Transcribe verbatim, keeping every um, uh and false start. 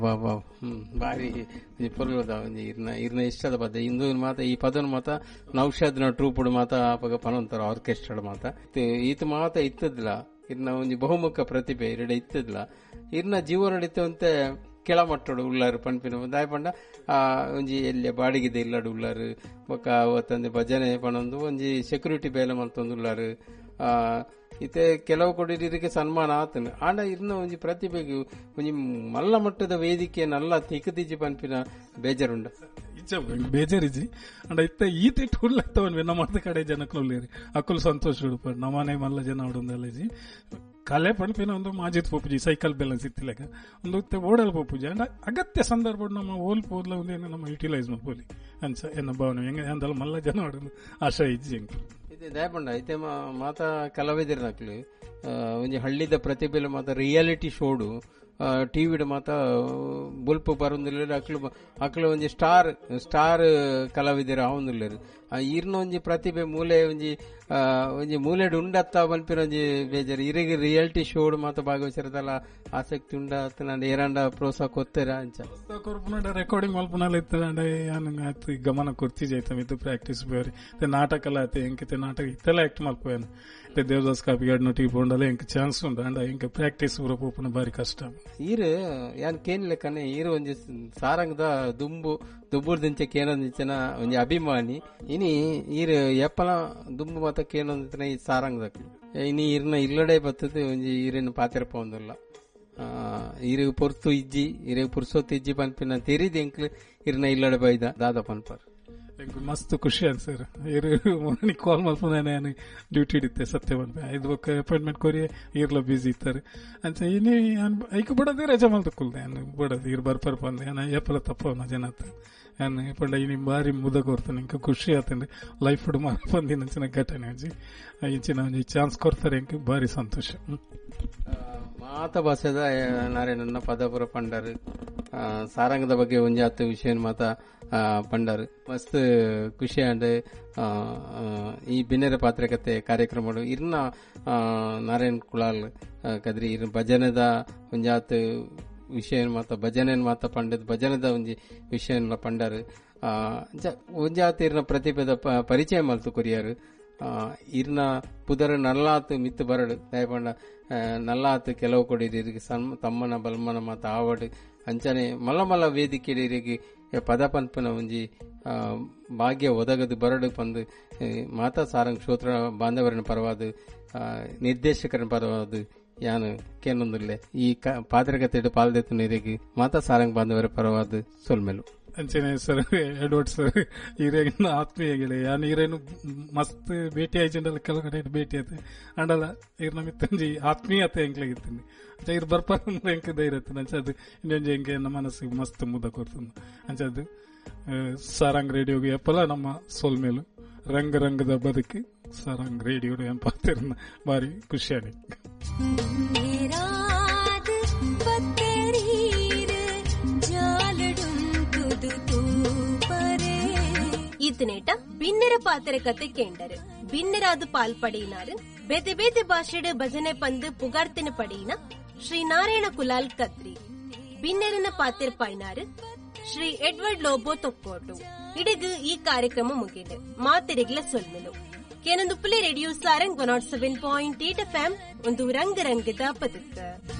ಬಾರಿ ಪೊರ್ಲದ ಇರ್ನ ಇರ್ನ ಇಷ್ಟದ ಪದ ಇಂದು ಮಾತ ಈ ಪದನ ಮಾತ ನೌಷಾದ್ನ ಟ್ರೂಪುಡ್ ಮಾತ ಆಪಗ ಪನೊಂತರ ಆರ್ಕೆಸ್ಟ್ರಾಡ್ ಮಾತ ಈತ ಮಾತ ಇತ್ತದ್ಲ ಇರ್ನ ಒಂಜಿ ಬಹುಮುಖ ಪ್ರತಿಭೆ ಎರಡೆ ಇತ್ತದ್ಲ ಇರ್ನ ಜೀವ ನಡೀತವಂತೆ ಕೆಳಮಟ್ಟಡು ಉಳ್ಳಾರು ಪಂಪಿನ ದಾಯ ಪಂಡ ಆ ಒಂಜಿ ಎಲ್ಲಿ ಬಾಡಿಗೆದ ಇಲ್ಲಡು ಉಳ್ಳಾರು ಬೊಕ್ಕ ಅವತ್ತಂದೆ ಭಜನೆ ಪಣೊಂದು ಒಂಜಿ ಸೆಕ್ಯೂರಿಟಿ ಬೇಲೆ ಮಲ್ತೊಂದು ಉಳ್ಳಾರು ಆ ಇತ್ತೆ ಕೆಲವು ಕೊಡಿರಿಗೆ ಸನ್ಮಾನ ಆತನು ಆಂಡ ಇರ್ನ ಒಂಜಿ ಪ್ರತಿಭೆಗೆ ಒಂಜಿ ಮಲ್ಲ ಮಟ್ಟದ ವೇದಿಕೆ ನಲ್ಲ ತಿಕ್ಕದಿಜ್ಜಿ ಪಂಪಿನ ಬೇಜಾರುಂಡ ಬೇಜಾರಿಜಿ ಅಂಡ ಇತ್ತ ಈತೆ ಟೂರ್ಲತ್ತವನ್ವೆ ನಮ್ಮ ಕಡೆ ಜನಕ್ಕುಳ್ಳೇರಿ ಅಕ್ಕಲು ಸಂತೋಷ ಉಡುಪ ನಮ್ಮನೆ ಮಲ್ಲ ಜನ ಉಡುಂದಲ್ಲಜಿ ಕಲೆ ಪಂಪಿನ ಒಂದು ಮಾಜಿದ್ ಪೋಪುಜಿ ಸೈಕಲ್ ಬ್ಯಾಲೆನ್ಸ್ ಇತ್ತಿಲೆಗ ಒಂದು ಓಡಲ್ ಪೋಪುಜಿ ಅಂಡ ಅಗತ್ಯ ಸಂದರ್ಭ ನಮ್ಮ ಓಲ್ ಪೋದ್ಲ ಒಂದೇನು ನಮ್ಮ ಯುಟಿಲೈಸ್ ಮಾಡ್ಬೋಲಿ ಅನ್ಸ ಎನ್ನ ಭಾವನೆ ಹೆಂಗ ಅಂದಲ್ಲ ಮಲ್ಲ ಜನ ಹೊಡೆದು ಆಶಾ ಇಜ್ಜಿ ಹೆಂಗ್ ಇದೆ ದಯಪಂಡ ಐತೆ ಮಾತ ಕಲಾವಿದರ ನಕ್ಲು ಒಂಜಿ ಹಳ್ಳಿದ ಪ್ರತಿಭೆಲ ಮಾತ ರಿಯಾಲಿಟಿ ಶೋಡು ಟಿವಿಡ್ ಮಾತ ಬುಲ್ಪು ಬರುಂದಿಲ್ಲ ಅಕ್ಲು ಅಕ್ಲು ಒಂಜಿ ಸ್ಟಾರ್ ಸ್ಟಾರ್ ಕಲಾವಿದರು ಆವೊಂದುಲ್ಲೆರ್ ಈರ್ನ ಒಂಜಿ ಪ್ರತಿಭೆ ಮೂಲೆ ಒಂಜಿ ಒಂಜಿ ಮೂಲೆಡ್ ಉಂಡತ್ತ ಮಲ್ಪಿನ ಒಂಜಿ ಬೇಜಾರು ಇರಿಗೆ ರಿಯಾಲಿಟಿ ಶೋಡ್ ಮಾತ ಭಾಗವಹಿಸಿರದಲ್ಲ ಆಸಕ್ತಿ ಉಂಡ ನಾನು ಏರಂಡ ಪ್ರೋತ್ಸಾಹ ಕೊತ್ತೇರ ಅಂಚ ರೆಕಾರ್ಡಿಂಗ್ ಮಲ್ಪನಲ್ಲ ಇತ್ತ ಗಮನ ಕೊರ್ತಿ ಜೈತ ಮಿತ್ತು ಪ್ರಾಕ್ಟೀಸ್ ಬೇರೆ ನಾಟಕ ಎಲ್ಲ ಆಯ್ತು ಎಂಕಿತೆ ನಾಟಕ ಇತ್ತೆಲ್ಲ ಆಕ್ಟ್ ಮಲ್ಪೇನು ದೇವದಾಸ್ ಕಾಪಿಗಾಡ್ ನೊಟ್ಟಿಗೆ ಬೋಂಡಲ್ಲ ಎಂಕ್ ಚಾನ್ಸ್ ಉಂಡ ಅಂಡ ಎಂಕ ಪ್ರಾಕ್ಟೀಸ್ ಪೂರ ಪೋಪನ ಬಾರಿ ಕಷ್ಟ ಈರು ಯಾನ್ ಕೇನ್ಲೆ ಕನೆ ಈರು ಒಂಜಿ ಸಾರಂಗದ ದುಂಬು ದುಬ್ಬುರ್ದಿಂಚೆ ಕೇನೊಂದಿನ ಒಂಜಿ ಅಭಿಮಾನಿ ಇನಿ ಈರು ಎಪ್ಪಲ ದುಂಬು ಮಾತ ಕೇನೊಂದಿನ ಈ ಸಾರಂಗದಕ್ಲು ಇನಿ ಈರ್ನ ಇಲ್ಲಡೆ ಬತ್ತದ ಒಂಜಿ ಈರಿನ ಪಾತ್ರ ಪೋಂದಿಲ್ಲ ಈರಿಗೆ ಪೊರ್ತು ಇಜ್ಜಿ ಈರಿಗೆ ಪುರ್ಸೊತ್ತು ಇಜ್ಜಿ ಪನ್ಪಿನ ತೆರಿದ ಎಂಕ್ಲು ಇರ್ನ ಇಲ್ಲಡೆ ಬೈದ ದಾದ ಪನ್ಪರ್ ಮಸ್ತ್ ಖುಷಿ ಅನ್ಸರ್ ಇರು ಕಾಲ್ ಮಲ್ಪನೆ ಡ್ಯೂಟಿ ಇಡುತ್ತೆ ಸತ್ಯ ಬಂದ್ಬೆ ಐದು ಬೊಕ್ಕ ಅಪಾಯಿಂಟ್ಮೆಂಟ್ ಕೊರಿ ಇರ್ಲ ಬಿಸಿ ಇತ್ತಾರೆ ಅಂತ ಇನ್ನೇ ಐಕ ಬಿಡೋದೇ ರಜಾ ಮಲ್ತ ಕುಲ್ದೆ ಬಿಡೋದು ಇರ್ ಬರ್ಪರ್ ಬಂದೆ ನಾನು ಎಪ್ಪಲ ತಪ್ಪ ಜನ ನಾನು ಪಂಡ ಇನಿ ಬಾರಿ ಮುದ ಕೊಡ್ತಾನೆ ಇಂಕ ಖುಷಿ ಆತಂದ್ರೆ ಲೈಫ್ ಹುಡು ಮಾರ ಬಂದಿನ ಅಂಚಿನ ಘಟನೆ ಅಂಜಿ ಇಂಚಿನ ಒಂಜಿ ಚಾನ್ಸ್ ಕೊಡ್ತಾರೆ ಇಂಕ ಬಾರಿ ಸಂತೋಷ ಮಾತ ಭಾಷೆದ ನಾರಾಯಣನ ಪದಪುರ ಪಂಡರ್ ಸಾರಂಗದ ಬಗ್ಗೆ ಒಂಜಿ ಹತ್ತು ವಿಷಯ ಮಾತ ಪಂಡರ್ ಮಸ್ತ್ ಖುಷಿ ಅಂಡ್ ಈ ಬಿನ್ನೆರ ಪಾತ್ರಕತೆ ಕಾರ್ಯಕ್ರಮ ಇರ್ನ ನಾರಾಯಣ್ ಕುಳಾಲ್ ಕದ್ರಿ ಇರ್ ಭಜನದ ಒಂಜಾತ್ ವಿಷಯ ಮಾತ ಭಜನೆ ಮಾತ ಪಂಡದ್ ಭಜನದ ಒಂಜಿ ವಿಷಯ ಪಂಡರ್ ಒಂಜಾತ್ ಇರ್ನ ಪ್ರತಿಭೆದ ಪರಿಚಯ ಮಲ್ತು ಕೊರಿಯಾರು ಇರ್ನ ಪುದರ್ ನಲ್ಲಾತ್ ಮಿತ್ತು ಬರಡು ದಯಪಂಡ ನಲ್ಲಾತ್ ಕೆಲವು ಕೊಡಿರಿಗೆ ತಮ್ಮನ ಬಲ್ಮನ ಮಾತ ಆವಡ್ ಅಂಚನೆ ಮಲ್ಲ ಮಲ್ಲ ವೇದಿಕೆ ಪದ ಪನ್ಪನ ಒಂಜಿ ಭಾಗ್ಯ ಒದಗದು ಬರಡು ಪಂದು ಮಾತಾ ಸಾರಂಗ್ ಶ್ರೋತ್ರ ಬಾಂಧವರನ ಪರವಾದ ನಿರ್ದೇಶಕರನ ಪರವಾದ ಯಾನು ಕೇನೊಂದುಲ್ಲೆ ಈ ಪಾತ್ರಕತೆ ಪಾಲ್ದೆತ್ತು ನೀರಿಗೆ ಮಾತಾ ಸಾರಂಗ್ ಬಾಂಧವರ ಪರವಾದ ಸೊಲ್ಮೆಲು ಅಂಚನೆ ಸರ್ ಎಡ್ವರ್ಡ್ ಸರ್ ಹಿರೇನ ಆತ್ಮೀಯ ಗೆಳೆಯ ಯಾನ್ ಹಿರೇನು ಮಸ್ತ್ ಭೇಟಿ ಆಯ್ಚಂಡಲ್ಲ ಕೆಲವು ಕಡೆ ಭೇಟಿ ಆಯ್ತು ಅಂಡಲ್ಲ ಇರ್ ನಮಿತ್ತಂಜಿ ಆತ್ಮೀಯತೆ ಎಂಕ್ಲಾಗಿತ್ತೀನಿ ಅಂಚ ಇರ್ ಬರ್ಪಾರ ಎಂಕ ಧೈರ್ಯ ಅಂಚದು ಇನ್ನೊಂಜಿ ಎಂಕೆ ನಮ್ಮ ಮನಸ್ಸಿಗೆ ಮಸ್ತ್ ಮುದ ಕೊಡ್ತಂದು ಅಂಚದು ಸಾರಂಗ್ ರೇಡಿಯೋಗೆ ಎಪ್ಪಲ ನಮ್ಮ ಸೋಲ್ಮೇಲು ರಂಗ ರಂಗದ ಬದುಕು ಸಾರಂಗ್ ರೇಡಿಯೋ ಎಂಪಾತಿರ್ನ ಬಾರಿ ಖುಷಿಯಾಗಿ ಇತ್ತನೇಟ ಬಿನ್ನೆರ ಪಾತ್ರ ಕತೆ ಕೇಂಡರು ಬಿನ್ನೆರಾದು ಪಾಲ್ಪಡಿನಾರು ಬೇತೆ ಬೇತೆ ಭಾಷೆಡ್ ಭಜನೆ ಪಂದು ಪುಗಾರ್ತಿನ ಪಡಿನ ಶ್ರೀ ನಾರಾಯಣ ಕುಲಾಲ್ ಕದ್ರಿ ಬಿನ್ನೆರನ ಪಾತ್ರ ಪಾಯ್ನಾರು ಶ್ರೀ ಎಡ್ವರ್ಡ್ ಲೋಬೋ ತೊಕ್ಕೋಟು ಇಡಗು ಈ ಕಾರ್ಯಕ್ರಮ ಮುಗಿದು ಮಾತೆರೆಗ್ಲ ಸೊಲ್ಮೆಲು ಕೇನೊಂದು Phule radio Sarang one not seven point eight F M ಒಂದು ರಂಗ ರಂಗದ ಬದುಕ.